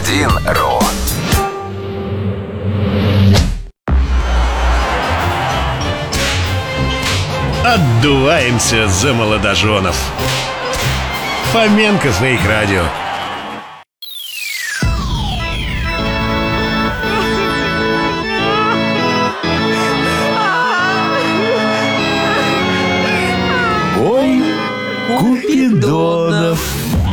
1.ru. Отдуваемся за молодоженов. Фоменко на их радио. Бой Купидонов.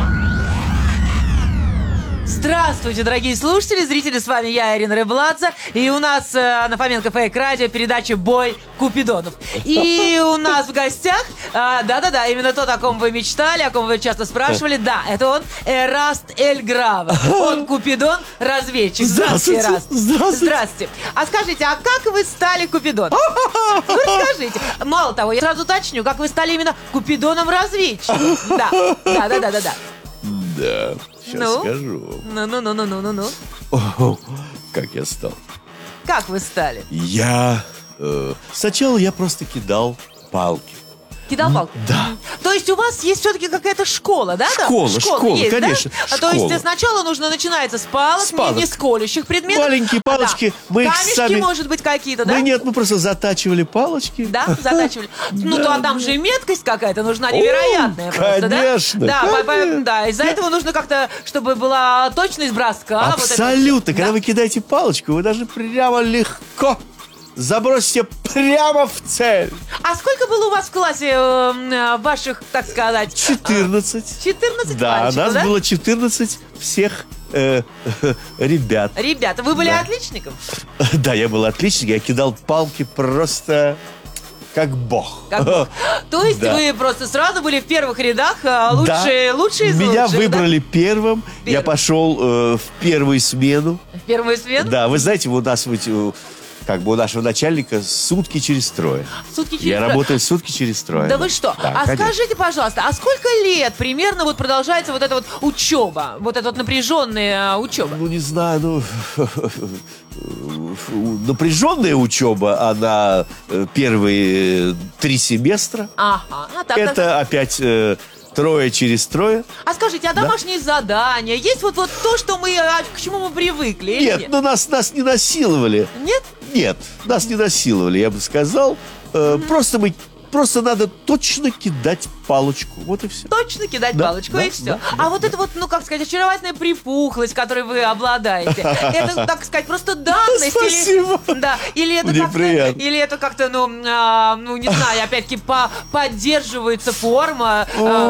Здравствуйте, дорогие слушатели, зрители, с вами я, Ирина Рыбладзе. И у нас на Фоменко Фейк Радио передача «Бой Купидонов». И у нас в гостях, да-да-да, именно тот, о ком вы мечтали, о ком вы часто спрашивали. Да, это он, Эраст Эль Граво. Он Купидон, разведчик. Здравствуйте, Эраст. Здравствуйте. А скажите, а как вы стали Купидоном? Ну, расскажите. Мало того, я сразу уточню, как вы стали именно Купидоном-разведчиком. Да. Да, сейчас скажу. Ну. О, как я стал. Как вы стали? Сначала я просто кидал палки. Кидал палку? Да. То есть у вас есть все-таки какая-то школа, да? Школа, есть, конечно, да? То есть сначала начинается с палок, не с колющих предметов. Маленькие палочки, мы их камешки, сами... может быть, какие-то, да? Мы просто затачивали палочки. Да, затачивали. Ну, то там же и меткость какая-то нужна невероятная просто, да? Конечно. Да, из-за этого нужно как-то, чтобы была точность броска. Абсолютно. Когда вы кидаете палочку, вы даже прямо легко забросьте прямо в цель. А сколько было у вас в классе ваших, так сказать... 14. 14 да, мальчиков, нас да? было 14 всех ребят. Ребята, вы были отличником? Да, я был отличник. Я кидал палки просто... как бог. То есть вы просто сразу были в первых рядах, лучшие из лучших? Меня выбрали первым. Я пошел в первую смену. В первую смену? Да, вы знаете, у нас у нашего начальника сутки через трое. Я работаю сутки через трое. Да вы что? Да, скажите, пожалуйста, а сколько лет примерно продолжается вот эта учеба? Вот эта напряженная учеба? Ну, не знаю, напряженная учеба, она первые 3 семестра. Ага. Это опять... трое через трое. А скажите, а домашние задания? Есть вот то, что к чему мы привыкли? Нет, нас не насиловали. Нет? Нет, нас не насиловали, я бы сказал. Просто надо точно кидать палочку. Вот и все. Точно кидать палочку, и все. Это как сказать, очаровательная припухлость, которой вы обладаете, это, так сказать, просто данность? Спасибо. Или это как-то, не знаю, опять-таки поддерживается форма?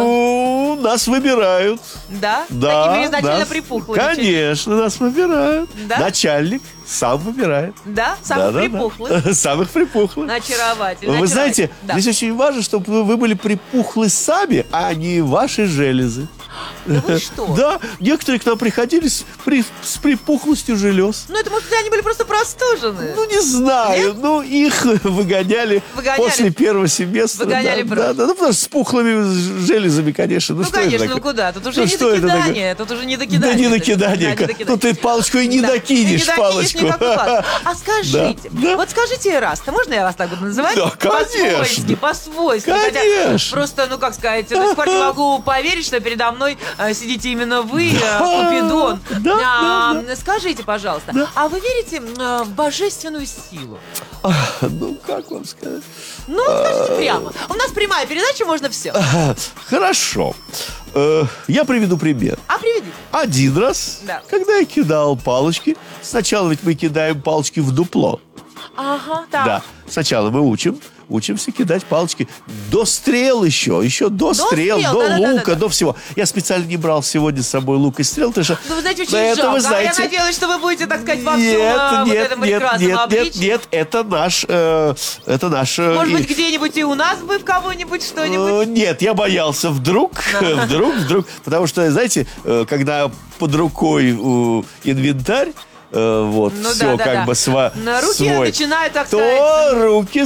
Нас выбирают. Да? Да. Такими изначально припухлыми? Конечно, нас выбирают. Да? Начальник сам выбирает. Да? Самых припухлых? Самых припухлых. Очаровательно. Вы знаете, здесь очень важно, чтобы вы были припухлы сами, а не ваши железы. Да вы что? Да, некоторые к нам приходили с припухлостью желез. Ну, это, может быть, они были просто простужены. Ну, не знаю. Нет? Ну, их выгоняли после первого семестра. Выгоняли да, потому что с пухлыми железами, конечно. Ну, конечно, куда? Тут уже не докидание. Тут уже не докидание. Да не докидание. Тут ты палочку и не докинешь палочку. А скажите, вот скажите, Эраст, можно я вас так буду называть? Да, конечно. По-свойски. Конечно. Просто, как сказать, до сих пор не могу поверить, что передо мной сидите именно вы, Купидон. Скажите, пожалуйста, а вы верите в божественную силу? Ну, как вам сказать? Ну, скажите прямо. У нас прямая передача, можно все. Хорошо. Я приведу пример. А приведите. Один раз, когда я кидал палочки, сначала ведь мы кидаем палочки в дупло. Ага, так. Да, сначала мы учимся кидать палочки до стрел еще до стрел, до лука, до всего. Я специально не брал сегодня с собой лук и стрел, потому что... Ну, вы знаете, очень жалко. Я надеялась, что вы будете, так сказать, во всем этом прекрасном обличии. Нет, это наш... Может быть, где-нибудь и у нас бы в кого-нибудь что-нибудь? Нет, я боялся вдруг, потому что, знаете, когда под рукой инвентарь, все как бы свой. Руки начинают, так сказать... То руки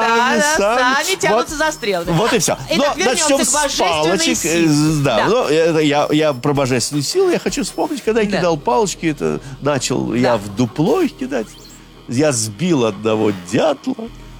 сами тянутся за стрелами. Вот и все. Итак, вернемся к божественной силе. Да, я про божественную силу я хочу вспомнить, когда я кидал палочки, начал я в дупло их кидать. Я сбил одного дятла.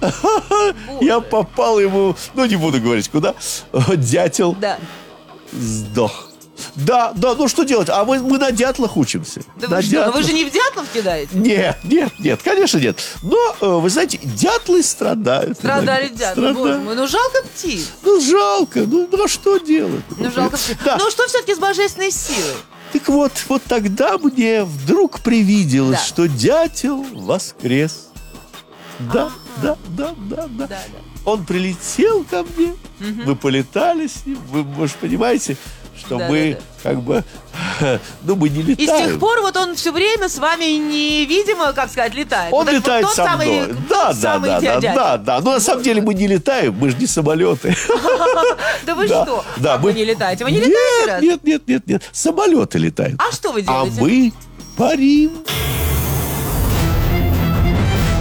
Я попал ему, не буду говорить куда, дятел сдох. Да, ну что делать? А мы на дятлах учимся. Да На вы что, ну вы дятлах. же не в дятлов кидаете? Нет, конечно нет. Но, вы знаете, дятлы страдают. Страдали иногда. дятлы, боже мой, ну жалко птиц. Ну, жалко, ну а что делать? Ну жалко птиц. Да. Ну что все-таки с божественной силой? Так вот тогда мне вдруг привиделось, Да. что дятел воскрес. Да. Да. Он прилетел ко мне, мы полетали с ним. Вы, может, понимаете, что Да, мы да, как бы, ну, мы не И с летаем. тех пор вот он все время с вами невидимо, как сказать, летает. Он Вот это летает вот тот со самый, мной. тот самый дядя. Да. Но на самом деле мы не летаем, мы же не самолеты. Да вы Да, что? да, Как мы- вы не летаете? Вы не летаете раз? Нет. Самолеты летают. А что вы А делаете? мы парим.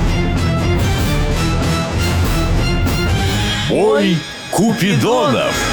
Бой Купидонов.